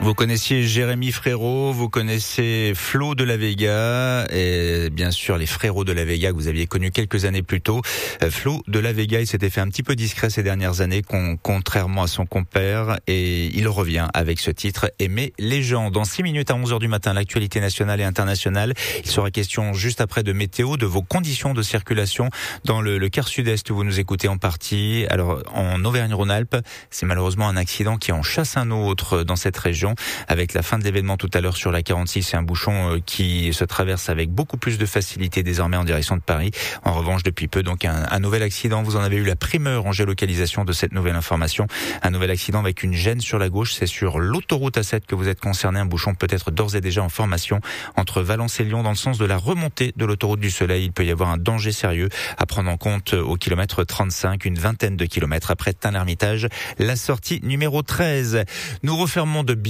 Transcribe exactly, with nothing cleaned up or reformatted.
Vous connaissiez Jérémy Frérot, vous connaissez Flo de la Vega et bien sûr les frérots de la Vega que vous aviez connus quelques années plus tôt. Flo de la Vega, il s'était fait un petit peu discret ces dernières années, contrairement à son compère, et il revient avec ce titre Aimer les gens. Dans six minutes à onze heures du matin, l'actualité nationale et internationale. Il sera question juste après de météo, de vos conditions de circulation dans le, le quart sud-est où vous nous écoutez en partie. Alors en Auvergne-Rhône-Alpes, c'est malheureusement un accident qui en chasse un autre dans cette région. Avec la fin de l'événement tout à l'heure sur la quarante-six, c'est un bouchon qui se traverse avec beaucoup plus de facilité désormais en direction de Paris. En revanche, depuis peu, donc un, un nouvel accident. Vous en avez eu la primeur en géolocalisation de cette nouvelle information. Un nouvel accident avec une gêne sur la gauche. C'est sur l'autoroute A sept que vous êtes concerné. Un bouchon peut-être d'ores et déjà en formation entre Valence et Lyon dans le sens de la remontée de l'autoroute du Soleil. Il peut y avoir un danger sérieux à prendre en compte au kilomètre trente-cinq, une vingtaine de kilomètres après Tain-l'Hermitage. La sortie numéro treize. Nous refermons de